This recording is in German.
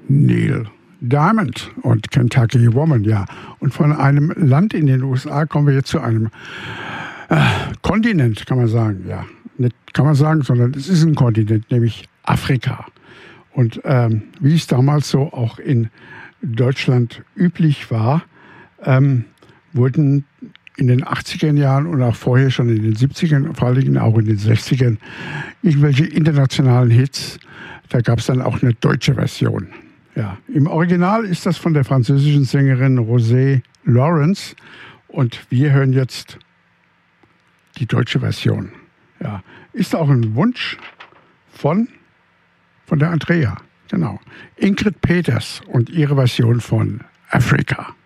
Neil Diamond und Kentucky Woman, ja. Und von einem Land in den USA kommen wir jetzt zu einem Kontinent, kann man sagen, ja. Nicht kann man sagen, sondern es ist ein Kontinent, nämlich Afrika. Und wie es damals so auch in Deutschland üblich war, wurden in den 80er Jahren und auch vorher schon in den 70ern, vor allem auch in den 60ern, irgendwelche internationalen Hits. Da gab es dann auch eine deutsche Version. Ja, im Original ist das von der französischen Sängerin Rosé Lawrence und wir hören jetzt die deutsche Version. Ja, ist auch ein Wunsch von der Andrea, genau. Ingrid Peters und ihre Version von Afrika.